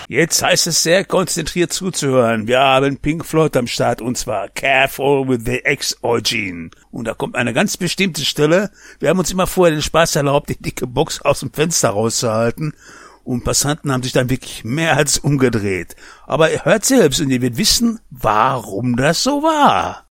Jetzt heißt es sehr konzentriert zuzuhören. Wir haben Pink Floyd am Start und zwar Careful with the Ex-Origin. Und da kommt eine ganz bestimmte Stelle. Wir haben uns immer vorher den Spaß erlaubt, die dicke Box aus dem Fenster rauszuhalten. Und Passanten haben sich dann wirklich mehr als umgedreht. Aber ihr hört selbst und ihr werdet wissen, warum das so war.